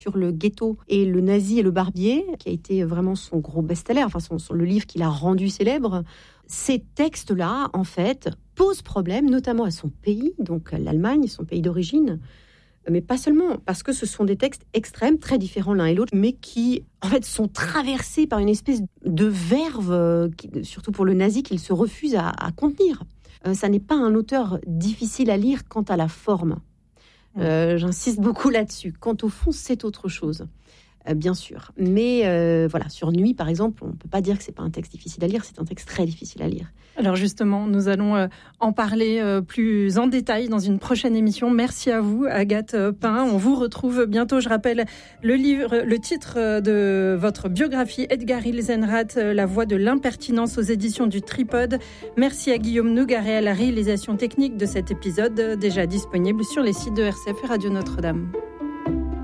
sur le ghetto et le nazi et le barbier, qui a été vraiment son gros best-seller, le livre qu'il a rendu célèbre. Ces textes-là, en fait, posent problème, notamment à son pays, donc l'Allemagne, son pays d'origine, mais pas seulement, parce que ce sont des textes extrêmes, très différents l'un et l'autre, mais qui, en fait, sont traversés par une espèce de verve, surtout pour le nazi, qu'il se refuse à contenir. Ça n'est pas un auteur difficile à lire quant à la forme. J'insiste beaucoup là-dessus. Quant au fond, c'est autre chose. Bien sûr. Mais sur Nuit, par exemple, on ne peut pas dire que ce n'est pas un texte difficile à lire, c'est un texte très difficile à lire. Alors justement, nous allons en parler plus en détail dans une prochaine émission. Merci à vous, Agathe Pain. On vous retrouve bientôt. Je rappelle le titre de votre biographie, Edgar Ilsenrath, La voix de l'impertinence, aux éditions du Tripode. Merci à Guillaume Nougaret à la réalisation technique de cet épisode, déjà disponible sur les sites de RCF et Radio Notre-Dame.